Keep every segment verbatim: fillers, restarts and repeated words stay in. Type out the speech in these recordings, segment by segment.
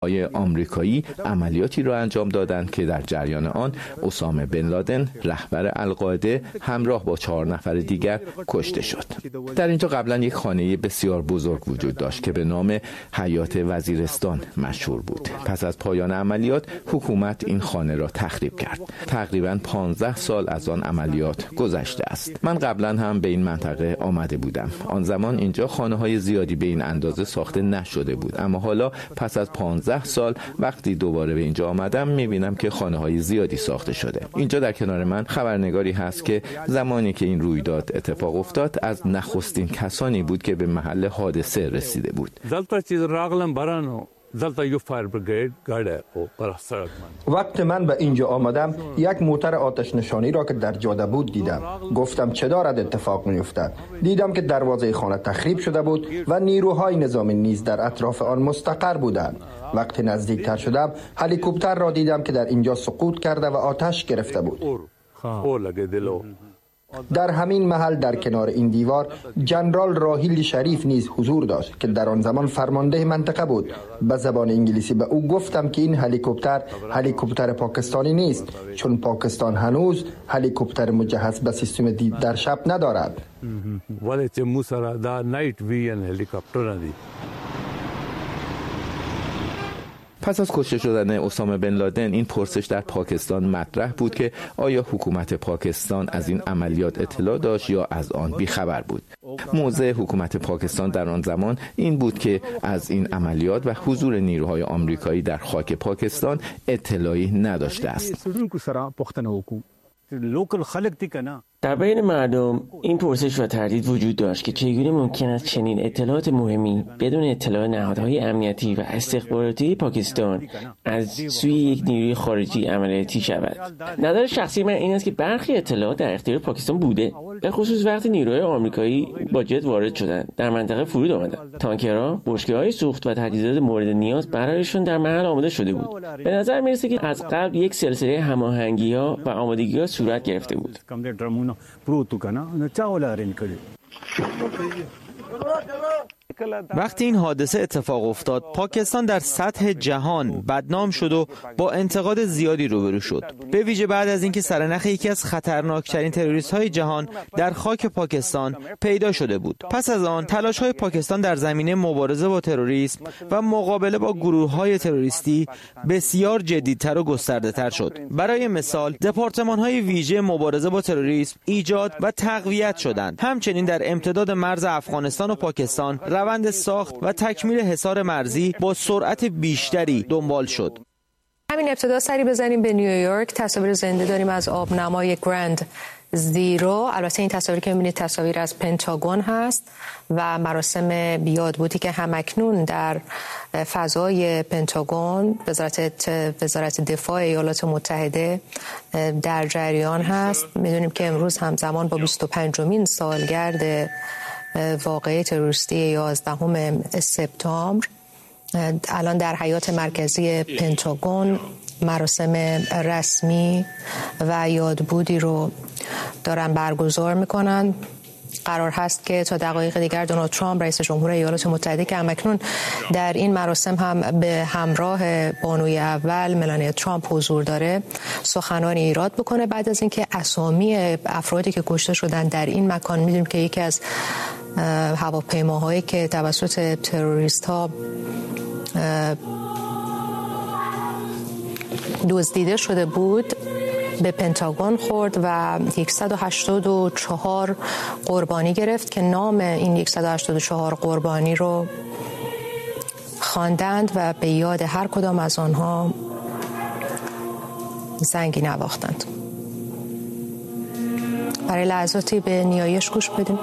های آمریکایی عملیاتی را انجام دادند که در جریان آن اسامه بن لادن رهبر القاعده همراه با چهار نفر دیگر کشته شد. در اینجا قبلا یک خانه بسیار بزرگ وجود داشت که به نام حیات وزیرستان مشهور بود. پس از پایان عملیات حکومت این خانه را تخریب کرد. تقریباً پانزده سال از آن عملیات گذشته است. من قبلا هم به این منطقه آمده بودم. آن زمان اینجا خانه‌های زیادی به این اندازه ساخته نشده بود، اما حالا پس از پانزده سال وقتی دوباره به اینجا آمدم میبینم که خانه‌های زیادی ساخته شده. اینجا در کنار من خبرنگاری هست که زمانی که این رویداد اتفاق افتاد از نخستین کسانی بود که به محل حادثه رسیده بود. وقت من به اینجا آمدم یک موتر آتش نشانی را که در جاده بود دیدم. گفتم چه دارد اتفاق می‌افتد؟ دیدم که دروازه خانه تخریب شده بود و نیروهای نظامی نیز در اطراف آن مستقر بودند. وقتی نزدیکتر شدم هلیکوپتر را دیدم که در اینجا سقوط کرده و آتش گرفته بود. در همین محل در کنار این دیوار جنرال راهیل شریف نیز حضور داشت که در آن زمان فرمانده منطقه بود. به زبان انگلیسی به او گفتم که این هلیکوپتر هلیکوپتر پاکستانی نیست، چون پاکستان هنوز هلیکوپتر مجهز به سیستم دید در شب ندارد. پس از کشته شدن اسامه بن لادن این پرسش در پاکستان مطرح بود که آیا حکومت پاکستان از این عملیات اطلاع داشت یا از آن بیخبر بود. موضع حکومت پاکستان در آن زمان این بود که از این عملیات و حضور نیروهای آمریکایی در خاک پاکستان اطلاعی نداشته است. در بین مردم این پرسش و تردید وجود داشت که چگونه ممکن است چنین اطلاعات مهمی بدون اطلاع نهادهای امنیتی و استخباراتی پاکستان از سوی یک نیروی خارجی عملیاتی شود. نظر شخصی من این است که برخی اطلاعات در اختیار پاکستان بوده، به خصوص وقتی نیروهای آمریکایی با جت وارد شدند، در منطقه فرود آمدند. تانکرها، بشکه‌های سوخت و تجهیزات مورد نیاز برایشان در محل آماده شده بود. به نظر می‌رسد که از قبل یک سلسله هماهنگی‌ها و آمادگی‌ها صورت گرفته بود. وقتی این حادثه اتفاق افتاد، پاکستان در سطح جهان بدنام شد و با انتقاد زیادی روبرو شد، به ویژه بعد از اینکه سرنخ یکی از خطرناکترین تروریست‌های جهان در خاک پاکستان پیدا شده بود. پس از آن تلاش‌های پاکستان در زمینه مبارزه با تروریسم و مقابله با گروه‌های تروریستی بسیار جدی‌تر و گسترده‌تر شد. برای مثال، دپارتمان‌های ویژه مبارزه با تروریسم ایجاد و تقویت شدند. همچنین در امتداد مرز افغانستان و پاکستان روند ساخت و تکمیل حصار مرزی با سرعت بیشتری دنبال شد. همین ابتدا سری بزنیم به نیویورک. تصاویر زنده داریم از آبنمای گرند زیرو. البته این تصاویری که می‌بینید تصاویر از پنتاگون هست و مراسم یادبودی که همکنون در فضای پنتاگون وزارت وزارت دفاع ایالات متحده در جریان هست. می‌دونیم که امروز همزمان با بیست و پنجمین سالگرد واقعه تروریستی یازدهم سپتامبر الان در حیات مرکزی پنتاگون مراسم رسمی و یادبودی رو دارن برگزار میکنن. قرار هست که تا دقایق دیگر دونالد ترامپ رئیس جمهور ایالات متحده که همکنون در این مراسم هم به همراه بانوی اول ملانیا ترامپ حضور داره سخنانی ایراد بکنه بعد از اینکه اسامی افرادی که کشته شدن در این مکان، میدونیم که یکی از هواپیماهایی که توسط تروریست ها دزدیده شده بود به پنتاگون خورد و صد و هشتاد و چهار قربانی گرفت که نام این صد و هشتاد و چهار قربانی رو خواندند و به یاد هر کدام از آنها زنگی نواختند. برای لحظاتی به نیایش گوش بدیم.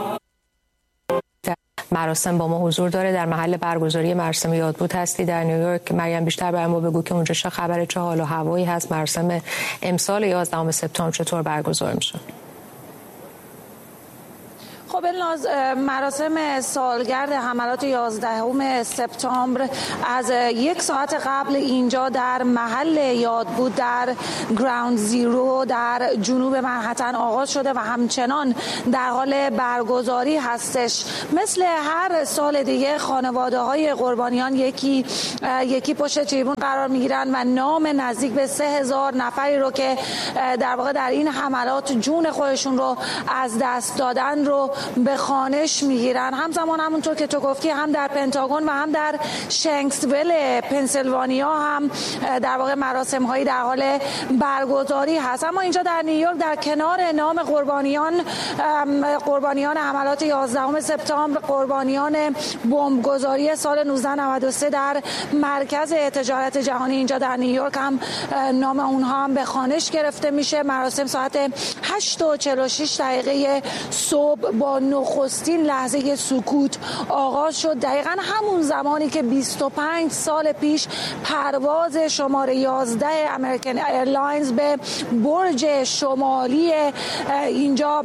مراسم با ما حضور داره، در محل برگزاری مراسم یادبود هستی در نیویورک. مریم بیشتر برای ما بگو که اونجا چه خبره، چه حال و هوایی هست، مراسم امسال یازدهم سپتامبر چطور برگزار میشه؟ خب خب الناز، مراسم سالگرد حملات یازدهم سپتامبر از یک ساعت قبل اینجا در محل یاد بود در گراوند زیرو در جنوب منهتن آغاز شده و همچنان در حال برگزاری هستش. مثل هر سال دیگه خانواده های قربانیان یکی یکی پشت تریبون قرار میگیرن و نام نزدیک به سه هزار نفری رو که در واقع در این حملات جون خودشون رو از دست دادن رو به خوانش میگیرن. همزمان همونطور که تو گفتی هم در پنتاگون و هم در شنکسویل پنسیلوانیا هم در واقع مراسم هایی در حال برگزاری هست. اما اینجا در نیویورک در کنار نام قربانیان قربانیان حملات یازدهم سپتامبر، قربانیان بمبگذاری سال نوزده نود و سه در مرکز تجارت جهانی اینجا در نیویورک هم نام اونها هم به خوانش گرفته میشه. مراسم ساعت هشت و چهل و شش دقیقه صبح با نخستین لحظه سکوت آغاز شد. دقیقاً همون زمانی که بیست و پنج سال پیش پرواز شماره یازده امریکن ایرلاینز به برج شمالی اینجا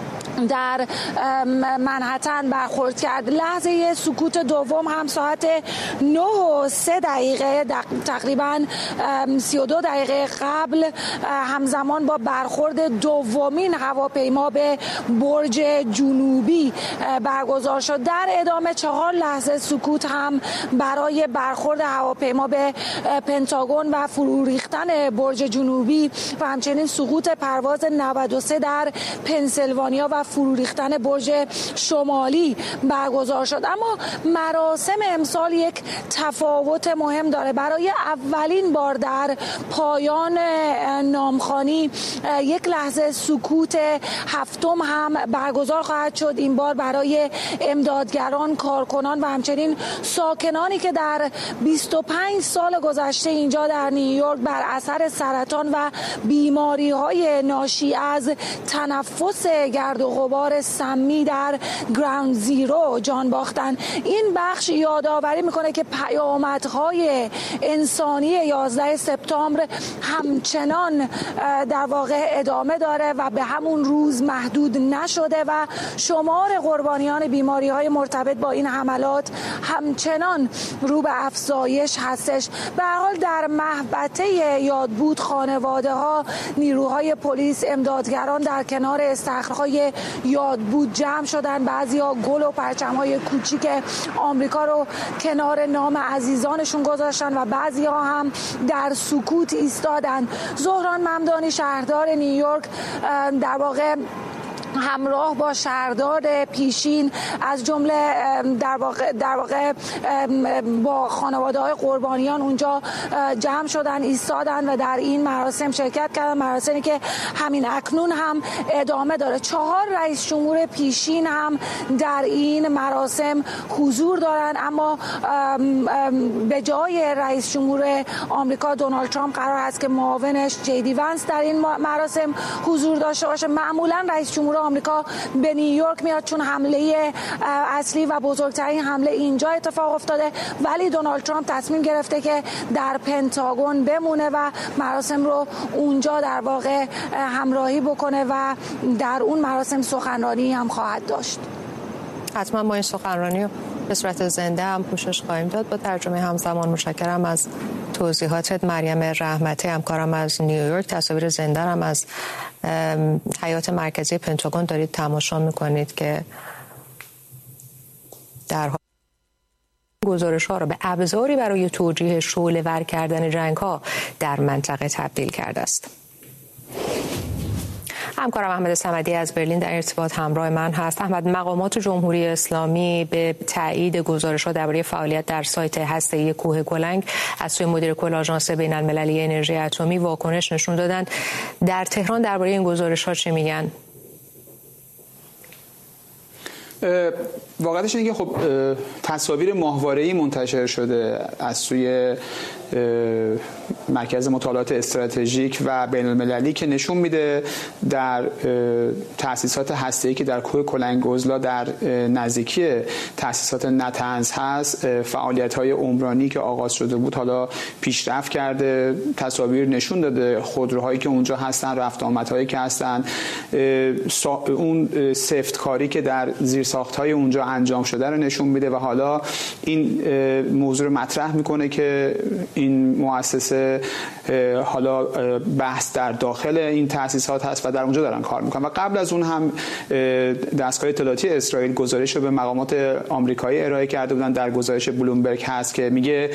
در منهتن برخورد کرد. لحظه سکوت دوم هم ساعت نه و سه دقیقه تقریبا سی و دو دقیقه قبل همزمان با برخورد دومین هواپیما به برج جنوبی برگزار شد. در ادامه چهار لحظه سکوت هم برای برخورد هواپیما به پنتاگون و فرو ریختن برج جنوبی و همچنین سقوط پرواز نود و سه در پنسیلوانیا و فرو ریختن برج شمالی برگزار شد. اما مراسم امسال یک تفاوت مهم داره. برای اولین بار در پایان نامخوانی یک لحظه سکوت هفتم هم برگزار خواهد شد. این بار برای امدادگران، کارکنان و همچنین ساکنانی که در بیست و پنج سال گذشته اینجا در نیویورک بر اثر سرطان و بیماری‌های ناشی از تنفس گرد و غبار سمی در گراوند زیرو جان باختن. این بخش یادآوری میکنه که پیامدهای انسانی یازده سپتامبر همچنان در واقع ادامه داره و به همون روز محدود نشده و شمار قربانیان بیماری‌های مرتبط با این حملات همچنان رو به افزایش هستش. به هر حال در محوطه یادبود خانواده‌ها، نیروهای پلیس، امدادگران در کنار استخرهای یادبود جمع شدن. بعضی‌ها گل و پرچم‌های کوچیک آمریکا رو کنار نام عزیزانشون گذاشتن و بعضی‌ها هم در سکوت ایستادن. زهران ممدانی شهردار نیویورک در واقع همراه با شهردار پیشین از جمله در واقع در واقع با خانواده‌های قربانیان اونجا جمع شدن، ایستادن و در این مراسم شرکت کردن. مراسمی که همین اکنون هم ادامه داره. چهار رئیس جمهور پیشین هم در این مراسم حضور دارن، اما به جای رئیس جمهور آمریکا دونالد ترامپ قرار است که معاونش جی دی ونس در این مراسم حضور داشته باشه. معمولا رئیس جمهور آمریکا به نیویورک میاد چون حمله اصلی و بزرگترین حمله اینجا اتفاق افتاده، ولی دونالد ترامپ تصمیم گرفته که در پنتاگون بمونه و مراسم رو اونجا در واقع همراهی بکنه و در اون مراسم سخنرانی هم خواهد داشت. حتما ما این سخنرانی رو به صورت زنده هم پوشش خواهیم داد با ترجمه همزمان. متشکرم از توضیحاتت مریم رحمتی، همکارم از نیویورک. تصاویر زنده هم از حیات مرکزی پنتاگون دارید تماشا میکنید که در حال گزارش ها را به ابزاری برای توجیه شعله ور کردن جنگ ها در منطقه تبدیل کرده است. همکارم احمد صمدی از برلین در ارتباط همراه من هست. احمد، مقامات جمهوری اسلامی به تایید گزارش‌ها درباره فعالیت در سایت هسته‌ای کوه گلنگ از سوی مدیر کل آژانس بین‌المللی انرژی اتمی واکنش نشون دادند. در تهران درباره این گزارش‌ها چه میگن؟ واقعیتش اینه که خب تصاویر ماهواره‌ای منتشر شده از سوی مرکز مطالعات استراتژیک و بین‌المللی که نشون میده در تأسیسات هسته‌ای که در کوه کلنگ‌گزلا در نزدیکی تأسیسات نتنز هست فعالیت‌های عمرانی که آغاز شده بود حالا پیشرفت کرده. تصاویر نشون داده خودروهایی که اونجا هستن، رفت آمدهایی که هستن، اون سفتکاری که در زیرساخت‌های اونجا انجام شده رو نشون میده و حالا این موضوع رو مطرح میکنه که این مؤسسه حالا بحث در داخل این تأسیسات هست و در اونجا دارن کار میکنن. و قبل از اون هم دستگاه اطلاعاتی اسرائیل گزارش رو به مقامات آمریکایی ارائه کرده بودن. در گزارش بلومبرگ هست که میگه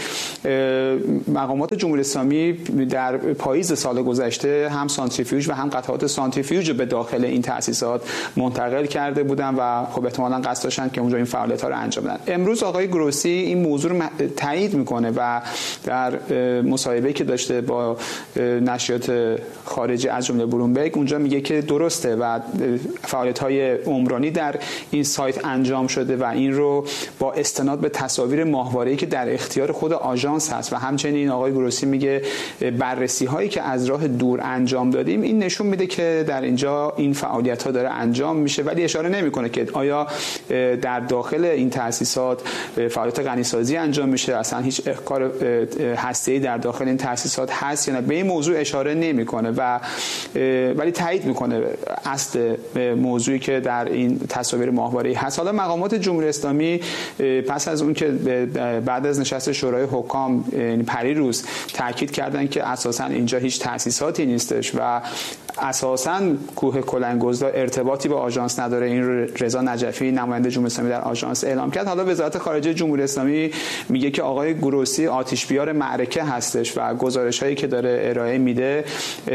مقامات جمهوری اسلامی در پاییز سال گذشته هم سانتریفیوژ و هم قطعات سانتریفیوژ رو به داخل این تأسیسات منتقل کرده بودن و خب احتمالاً قصد داشتن که اونجا این فعالیت‌ها رو انجام بدن. امروز آقای گروسی این موضوع رو تایید میکنه و در مصاحبه‌ای که داشته با نشریات خارجی از جمله بلومبرگ اونجا میگه که درسته و فعالیت‌های عمرانی در این سایت انجام شده و این رو با استناد به تصاویر ماهواره‌ای که در اختیار خود آژانس هست و همچنین آقای گروسی میگه بررسی‌هایی که از راه دور انجام دادیم این نشون میده که در اینجا این فعالیت‌ها داره انجام میشه، ولی اشاره نمیکنه که آیا در داخل این تأسیسات فعالیت غنیسازی انجام میشه، اصلا هیچ کار هسته‌ای در داخل این تأسیسات هست یا نه. به این موضوع اشاره نمیکنه و ولی تایید میکنه اصل موضوعی که در این تصاویر ماهواره‌ای هست. حالا مقامات جمهوری اسلامی پس از اون که بعد از نشست شورای حکام پریروز تاکید کردن که اساسا اینجا هیچ تأسیساتی نیستش و اساساً کوه کلنگ‌گزلا ارتباطی با آژانس نداره، این رو رضا نجفی نماینده جمهوری اسلامی در آژانس اعلام کرد. حالا وزارت خارجه جمهوری اسلامی میگه که آقای گروسی آتش‌بیار معرکه هستش و گزارش‌هایی که داره ارائه میده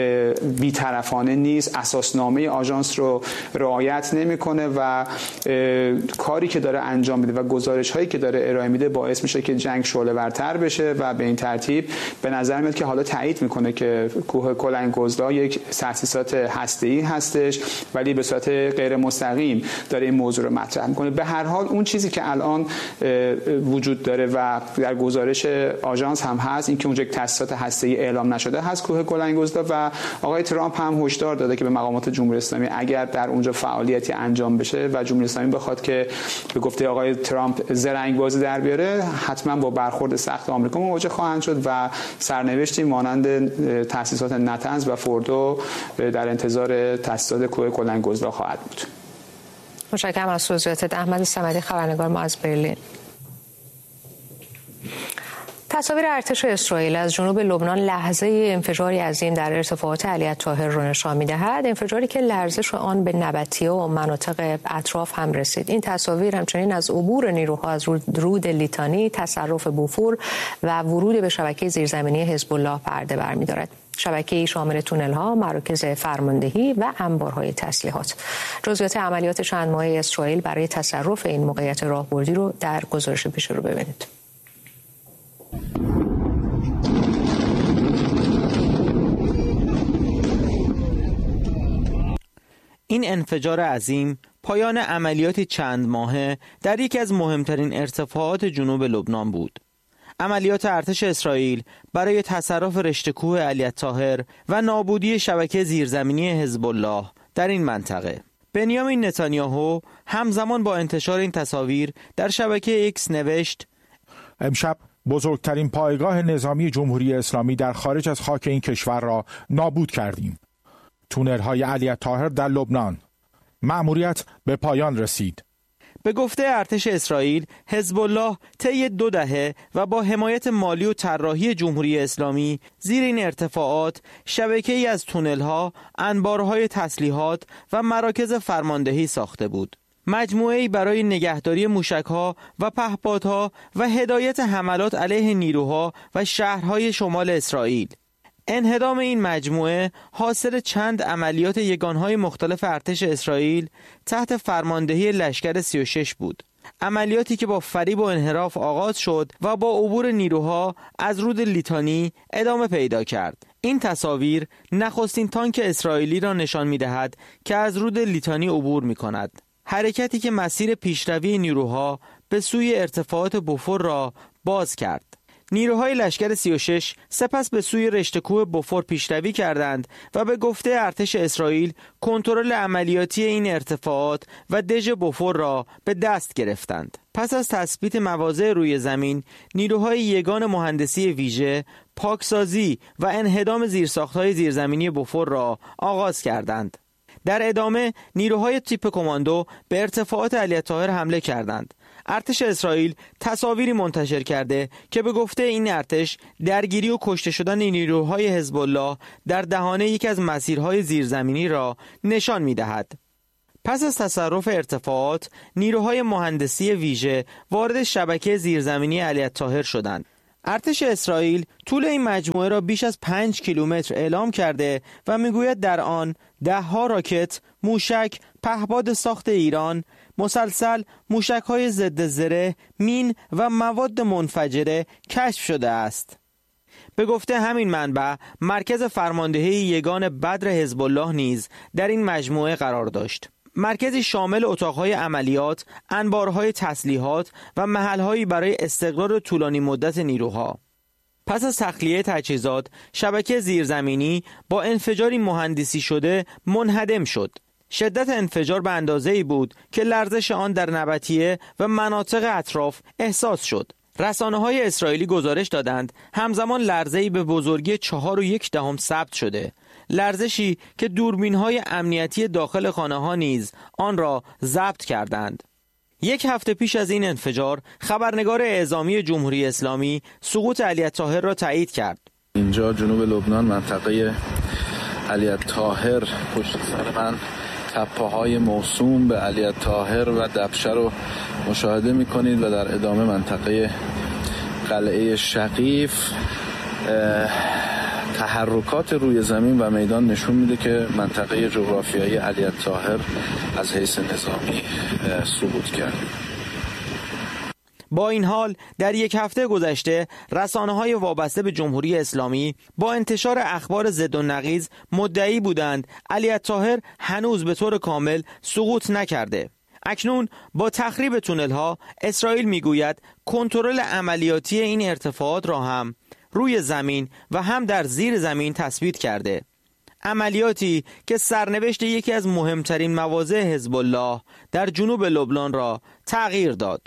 بی‌طرفانه نیست، اساسنامه آژانس رو رعایت نمیکنه و کاری که داره انجام میده و گزارش‌هایی که داره ارائه میده باعث میشه که جنگ شعله‌ورتر بشه و به این ترتیب به نظر میاد که حالا تایید میکنه که کوه کلنگ‌گزلا یک تأسیسات هسته‌ای هستش ولی به صورت غیر مستقیم داره این موضوع رو مطرح میکنه. به هر حال اون چیزی که الان وجود داره و در گزارش آژانس هم هست این که اونجا یک تأسیسات هسته‌ای اعلام نشده هست کوه کلنگ‌گزلا و آقای ترامپ هم هشدار داده که به مقامات جمهوری اسلامی اگر در اونجا فعالیتی انجام بشه و جمهوری اسلامی بخواد که به گفته آقای ترامپ زرنگ بازی در بیاره حتما با برخورد سخت آمریکا مواجه خواهند شد و سرنوشتی مانند تأسیسات نتنز و فوردو در انتظار تأسیسات کوه کلنگ‌گزلا خواهد بود. متشکرم از توضیحاتت احمد صمدی، خبرنگار ما از برلین. تصاویر ارتش اسرائیل از جنوب لبنان لحظه انفجاری عظیم در ارتفاعات علی الطاهر را نشان می‌دهد، انفجاری که لرزش آن به نبطیه و مناطق اطراف هم رسید. این تصاویر همچنین از عبور نیروها از رود لیتانی، تصرف بوفور و ورود به شبکه زیرزمینی حزب الله پرده برمی‌دارد. شبکه‌ای شامل تونل‌ها، مراکز فرماندهی و انبارهای تسلیحات. جزئیات عملیات چند ماهه اسرائیل برای تصرف این موقعیت راهبردی رو در گزارش پیش رو ببینید. این انفجار عظیم پایان عملیاتی چند ماهه در یکی از مهمترین ارتفاعات جنوب لبنان بود. عملیات ارتش اسرائیل برای تصرف رشته کوه علی الطاهر و نابودی شبکه زیرزمینی حزب الله در این منطقه. بنیامین نتانیاهو همزمان با انتشار این تصاویر در شبکه ایکس نوشت: امشب بزرگترین پایگاه نظامی جمهوری اسلامی در خارج از خاک این کشور را نابود کردیم. تونل‌های علی الطاهر در لبنان. مأموریت به پایان رسید. به گفته ارتش اسرائیل، حزب الله طی دو دهه و با حمایت مالی و طراحی جمهوری اسلامی زیر این ارتفاعات شبکه‌ای از تونل‌ها، انبارهای تسلیحات و مراکز فرماندهی ساخته بود. مجموعه‌ای برای نگهداری موشک‌ها و پهپادها و هدایت حملات علیه نیروها و شهرهای شمال اسرائیل. انهدام این مجموعه حاصل چند عملیات یگانهای مختلف ارتش اسرائیل تحت فرماندهی لشکر سی و شش بود. عملیاتی که با فریب و انحراف آغاز شد و با عبور نیروها از رود لیتانی ادامه پیدا کرد. این تصاویر نخستین تانک اسرائیلی را نشان می‌دهد که از رود لیتانی عبور می‌کند. حرکتی که مسیر پیشروی نیروها به سوی ارتفاعات بوفور را باز کرد. نیروهای لشکر سی و شش سپس به سوی رشته کوه بوفور پیشروی کردند و به گفته ارتش اسرائیل کنترل عملیاتی این ارتفاعات و دژ بوفور را به دست گرفتند. پس از تثبیت مواضع روی زمین، نیروهای یگان مهندسی ویژه پاکسازی و انهدام زیرساخت‌های زیرزمینی بوفور را آغاز کردند. در ادامه نیروهای تیپ کماندو به ارتفاعات علی الطاهر حمله کردند. ارتش اسرائیل تصاویری منتشر کرده که به گفته این ارتش درگیری و کشته شدن نیروهای حزب الله در دهانه یکی از مسیرهای زیرزمینی را نشان می‌دهد. پس از تصرف ارتفاعات، نیروهای مهندسی ویژه وارد شبکه زیرزمینی علی الطاهر شدند. ارتش اسرائیل طول این مجموعه را بیش از پنج کیلومتر اعلام کرده و میگوید در آن ده ها راکت، موشک، پهپاد ساخت ایران، مسلسل، موشک‌های ضد زره، مین و مواد منفجره کشف شده است. به گفته همین منبع، مرکز فرماندهی یگان بدر حزب الله نیز در این مجموعه قرار داشت. مرکزی شامل اتاقهای عملیات، انبارهای تسلیحات و محلهایی برای استقرار طولانی مدت نیروها. پس از تخلیه تجهیزات، شبکه زیرزمینی با انفجاری مهندسی شده منهدم شد. شدت انفجار به اندازه‌ای بود که لرزش آن در نبطیه و مناطق اطراف احساس شد. رسانه‌های اسرائیلی گزارش دادند همزمان لرزه‌ای به بزرگی چهار و یک دهم ثبت شده. لرزشی که دوربین‌های امنیتی داخل خانه‌ها نیز آن را ضبط کردند. یک هفته پیش از این انفجار، خبرنگار اعزامی جمهوری اسلامی سقوط علی الطاهر را تایید کرد. اینجا جنوب لبنان، منطقه علی الطاهر، پشت سر من تپه‌های موسوم به علی الطاهر و دبشه رو مشاهده می‌کنید و در ادامه منطقه قلعه شقیف. تحرکات روی زمین و میدان نشون میده که منطقه جغرافیایی علی الطاهر از حیث نظامی سقوط کرده. با این حال در یک هفته گذشته رسانه‌های وابسته به جمهوری اسلامی با انتشار اخبار ضد و نقیض مدعی بودند علی الطاهر هنوز به طور کامل سقوط نکرده. اکنون با تخریب تونل‌ها اسرائیل میگوید کنترل عملیاتی این ارتفاعات را هم روی زمین و هم در زیر زمین تثبیت کرده. عملیاتی که سرنوشت یکی از مهمترین مواضع حزب الله در جنوب لبنان را تغییر داد.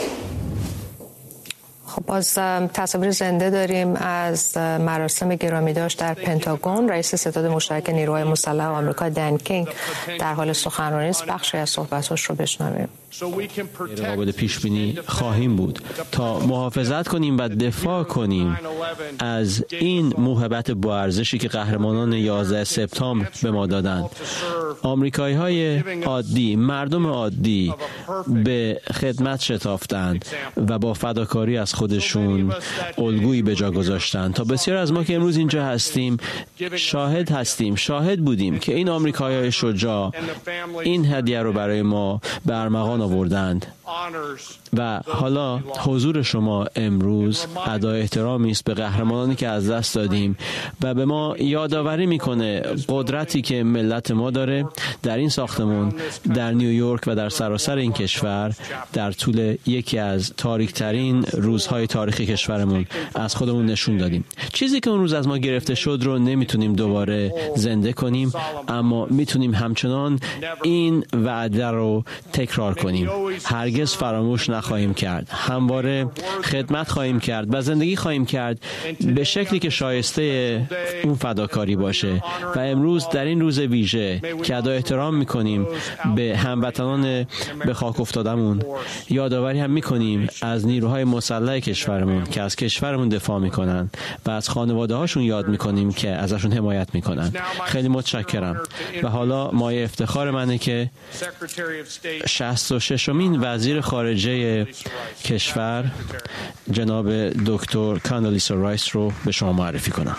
خب باز تصاویر زنده داریم از مراسم گرامیداشت در پنتاگون. رئیس ستاد مشترک نیروهای مسلح آمریکا دن کینگ در حال سخنرانی است. بخشی از صحبتاش رو بشنویم. قابل پیش بینی خواهیم بود تا محافظت کنیم و دفاع کنیم از این موهبت با ارزشی که قهرمانان یازده سپتامبر به ما دادند. آمریکایی های عادی، مردم عادی به خدمت شتافتند و با فداکاری از خودشون الگویی به جا گذاشتند تا بسیار از ما که امروز اینجا هستیم شاهد هستیم شاهد بودیم که این آمریکایی های شجاع این هدیه رو برای ما به ارمغان آوردند و حالا حضور شما امروز ادای احترامی است به قهرمانانی که از دست دادیم و به ما یادآوری میکنه قدرتی که ملت ما داره در این ساختمون، در نیویورک و در سراسر این کشور در طول یکی از تاریک‌ترین روزهای تاریخی کشورمون از خودمون نشون دادیم. چیزی که اون روز از ما گرفته شد رو نمیتونیم دوباره زنده کنیم، اما میتونیم همچنان این وعده رو تکرار کنیم. هرگز فراموش نخواهیم کرد. همواره خدمت خواهیم کرد و زندگی خواهیم کرد به شکلی که شایسته اون فداکاری باشه. و امروز در این روز ویژه که ادای احترام میکنیم به هموطنان به خاک افتادمون، یادآوری هم میکنیم از نیروهای مسلح کشورمون که از کشورمون دفاع میکنن و از خانواده هاشون یاد میکنیم که ازشون حمایت میکنن. خیلی متشکرم. و حالا مایه افتخار منه که شصت و ششمین وزیر خارجه کشور جناب دکتر کاندالیسا رایس رو به شما معرفی کنم.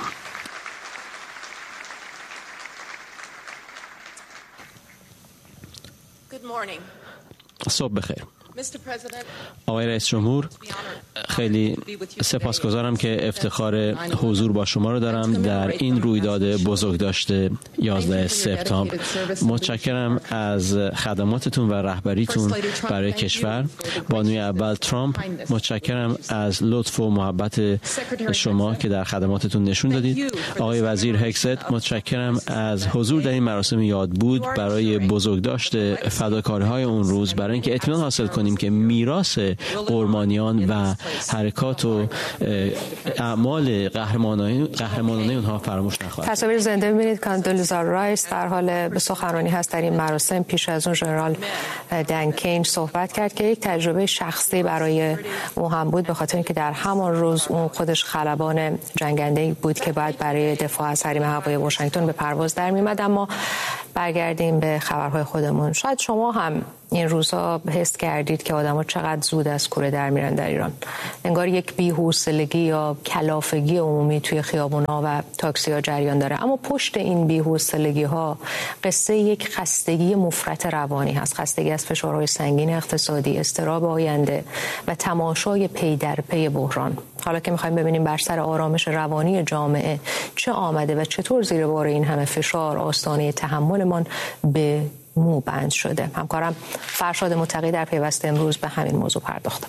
صبح بخیر. آقای رئیس جمهور، خیلی سپاسگزارم که افتخار حضور با شما رو دارم در این رویداد بزرگداشت یازده سپتامبر. متشکرم از خدماتتون و رهبریتون برای کشور. بانوی اول ترامپ، متشکرم از لطف و محبت شما که در خدماتتون نشون دادید. آقای وزیر هکست، متشکرم از حضور در این مراسم یادبود برای بزرگداشت فداکاری‌های اون روز، برای اینکه اطمینان حاصل کنیم که میراث قربانیان و حرکات و اعمال قهرمانانه قهرمانانه اونها فراموش نخواهد. تصاویر زنده می‌بینید کاندولیزا رایس در حال به سخنرانی هست در این مراسم. پیش از اون ژنرال دن کین صحبت کرد که یک تجربه شخصی برای او هم بود، به خاطر اینکه در همان روز اون خودش خلبان جنگنده بود که بعد برای دفاع از حریم هوایی واشنگتن به پرواز در می‌آمد. اما برگردیم به خبرهای خودمون. شاید شما هم این روزها حس کردید که آدم‌ها چقدر زود از کوره در میرن در ایران. انگار یک بی‌حوصلگی یا کلافگی عمومی توی خیابون‌ها و تاکسی‌ها جریان داره. اما پشت این بی‌حوصلگی‌ها قصه یک خستگی مفرط روانی هست. خستگی از فشارهای سنگین اقتصادی، اضطراب آینده و تماشای پی در پی بحران. حالا که می‌خوایم ببینیم بر سر آرامش روانی جامعه چه آمده و چطور زیر بار این همه فشار آستانه تحملمان به مو بند شده. همکارم فرشاد متقی در پیوست امروز به همین موضوع پرداختم.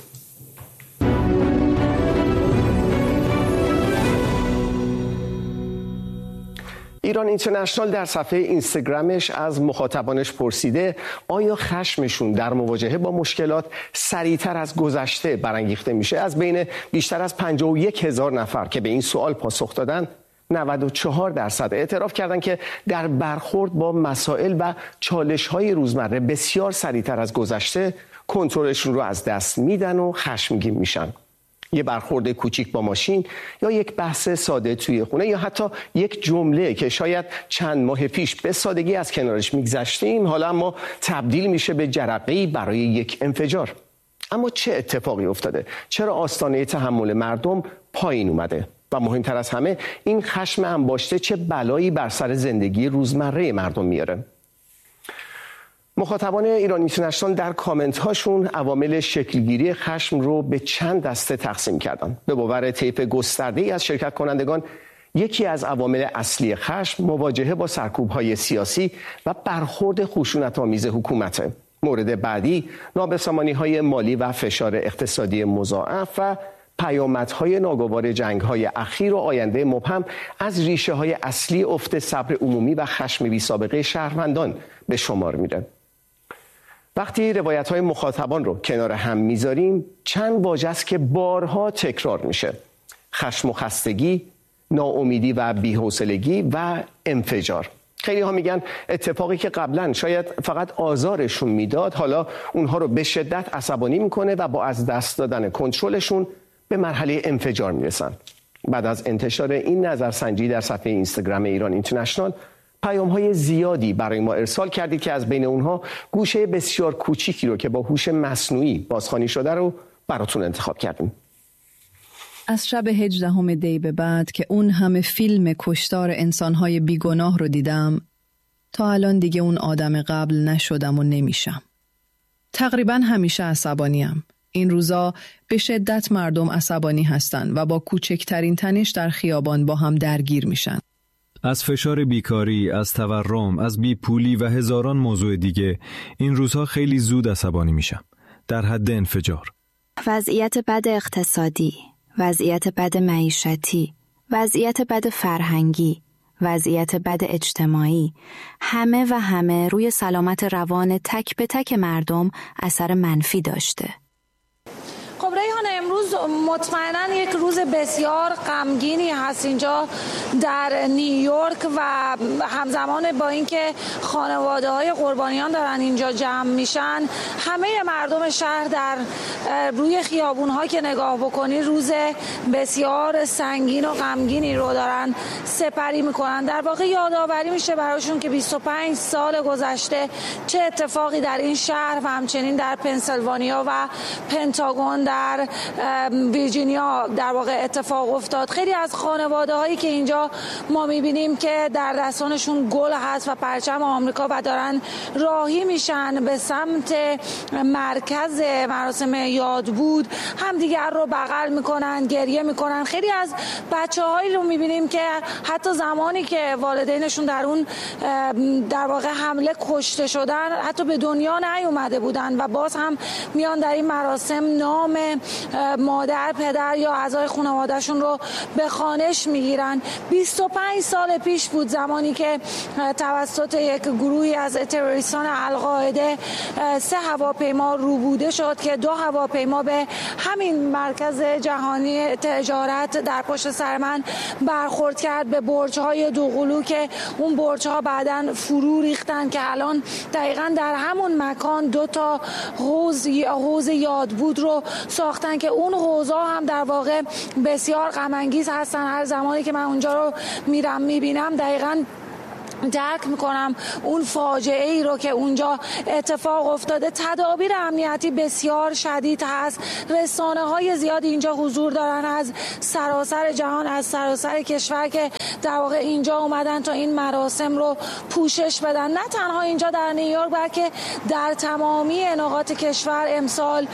ایران اینترنشنال در صفحه اینستاگرامش از مخاطبانش پرسیده آیا خشمشون در مواجهه با مشکلات سریعتر از گذشته برانگیخته میشه؟ از بین بیشتر از پنجاه و یک هزار نفر که به این سوال پاسخ دادن، نود و چهار درصد اعتراف کردند که در برخورد با مسائل و چالش‌های روزمره بسیار سریعتر از گذشته کنترلشون رو از دست میدن و خشمگین میشن. یه برخورد کوچیک با ماشین یا یک بحث ساده توی خونه یا حتی یک جمله که شاید چند ماه پیش به سادگی از کنارش میگذشتیم، حالا اما تبدیل میشه به جرقه‌ای برای یک انفجار. اما چه اتفاقی افتاده؟ چرا آستانه تحمل مردم پایین اومده؟ و مهمتر از همه، این خشم انباشته چه بلایی بر سر زندگی روزمره مردم میاره؟ مخاطبان ایران اینترنشنال در کامنت هاشون عوامل شکلگیری خشم رو به چند دسته تقسیم کردن. به باور طیف گسترده‌ای از شرکت کنندگان، یکی از عوامل اصلی خشم مواجهه با سرکوب‌های سیاسی و برخورد خشونت‌آمیز حکومته. مورد بعدی نابسامانی‌های مالی و فشار اقتصادی مضاعف و پیامدهای ناگوار جنگ‌های اخیر و آینده مبهم از ریشه‌های اصلی افت صبر عمومی و خشم بی‌سابقه شهروندان به شمار میره. وقتی روایت‌های مخاطبان رو کنار هم میذاریم، چند واژه است که بارها تکرار میشه: خشم و خستگی، ناامیدی و بی‌حوصلگی و انفجار. خیلی ها میگن اتفاقی که قبلا شاید فقط آزارشون میداد، حالا اونها رو به شدت عصبانی میکنه و با از دست دادن کنترلشون به مرحله انفجار میرسن. بعد از انتشار این نظرسنجی در صفحه اینستاگرام ایران اینترنشنال، پیام‌های زیادی برای ما ارسال کردید که از بین اونها گوشه بسیار کوچیکی رو که با هوش مصنوعی بازخوانی شده رو براتون انتخاب کردیم. از شب هجدهم دی به بعد که اون همه فیلم کشتار انسان‌های بیگناه رو دیدم، تا الان دیگه اون آدم قبل نشدم و نمیشم. تقریباً همیشه عصبانیم. این روزا به شدت مردم عصبانی هستن و با کوچکترین تنش در خیابان با هم درگیر میشن. از فشار بیکاری، از تورم، از بیپولی و هزاران موضوع دیگه این روزها خیلی زود عصبانی میشم، در حد انفجار. وضعیت بد اقتصادی، وضعیت بد معیشتی، وضعیت بد فرهنگی، وضعیت بد اجتماعی، همه و همه روی سلامت روان تک به تک مردم اثر منفی داشته. خب ریحانه، امروز مطمئناً یک روز بسیار غمگینی هست اینجا در نیویورک و همزمان با اینکه خانواده‌های قربانیان دارن اینجا جمع میشن، همه مردم شهر در روی خیابون‌ها که نگاه بکنی روز بسیار سنگین و غمگینی رو دارن سپری میکنن. در واقع یادآوری میشه براشون که بیست و پنج سال گذشته چه اتفاقی در این شهر و همچنین در پنسیلوانیا و پنتاگون در ویرجینیا در واقع اتفاق افتاد. خیلی از خانواده هایی که اینجا ما میبینیم که در دستانشون گل هست و پرچم آمریکا و دارن راهی میشن به سمت مرکز مراسم یادبود، همدیگر رو بغل میکنن، گریه میکنن. خیلی از بچه‌هایی رو میبینیم که حتی زمانی که والدینشون در اون در واقع حمله کشته شدن حتی به دنیا نیومده بودن و باز هم میان در این مراسم نام مادر، پدر یا اعضای خانوادهشون رو به خوانش میگیرن. بیست و پنج سال پیش بود زمانی که توسط یک گروهی از تروریستان القاعده سه هواپیما روبوده شد که دو هواپیما به همین مرکز جهانی تجارت در پشت سر من برخورد کرد، به برج‌های دوقلو که اون برج‌ها بعداً فرو ریختن که الان دقیقاً در همون مکان دو تا حوض حوض یادبود رو ساختن که اون حوض‌ها هم در واقع بسیار غم انگیز هستن. هر زمانی که من اونجا رو میرم میبینم دقیقاً درک میکنم اون فاجعه ای رو که اونجا اتفاق افتاده. تدابیر امنیتی بسیار شدید هست. رسانه های زیادی اینجا حضور دارن از سراسر جهان، از سراسر کشور که در واقع اینجا اومدن تا این مراسم رو پوشش بدن. نه تنها اینجا در نیویورک بلکه در تمامی نقاط کشور امسال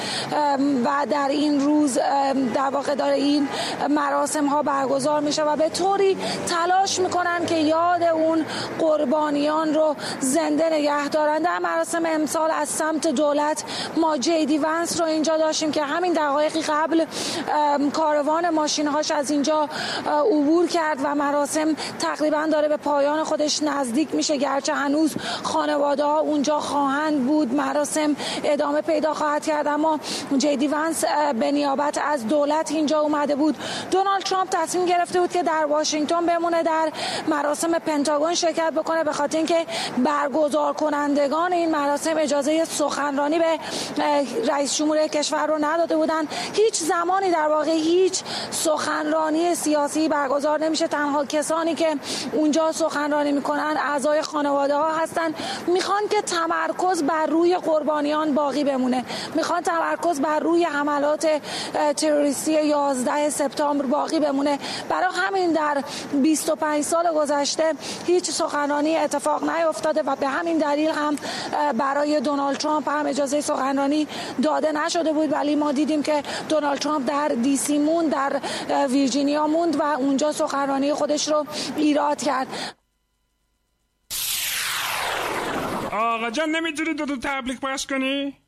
و در این روز در واقع داره این مراسم ها برگزار میشه و به طوری تلاش میکنن که یاد اون قربانیان رو زنده نگه دارن. در مراسم امسال از سمت دولت ما جیدی ونس رو اینجا داشتیم که همین دقایقی قبل کاروان ماشین‌هاش از اینجا عبور کرد و مراسم تقریبا داره به پایان خودش نزدیک میشه، گرچه هنوز خانواده ها اونجا خواهند بود. مراسم ادامه پیدا خواهد کرد، اما جیدی ونس به نیابت از دولت اینجا اومده بود. دونالد ترامپ تصمیم گرفته بود که در واشنگتن بمونه، در مراسم پنتاگون شرکت بکنه، به خاطر اینکه برگزار کنندگان این مراسم اجازه سخنرانی به رئیس جمهور کشور رو نداده بودن. هیچ زمانی در واقع هیچ سخنرانی سیاسی برگزار نمیشه. تنها کسانی که اونجا سخنرانی میکنن اعضای خانواده ها هستن. میخوان که تمرکز بر روی قربانیان باقی بمونه، میخوان تمرکز بر روی حملات تروریستی یازده سپتامبر باقی بمونه. برای همین در بیست و پنج سال گذشته هیچ سخنرانی اتفاق نیفتاده و به همین دلیل هم برای دونالد ترامپ هم اجازه سخنرانی داده نشده بود. ولی ما دیدیم که دونالد ترامپ در دی سی موند، در ویرجینیا موند و اونجا سخنرانی خودش رو ایراد کرد. آقا جان نمیتونی دو دو تبلیغ پخش کنی؟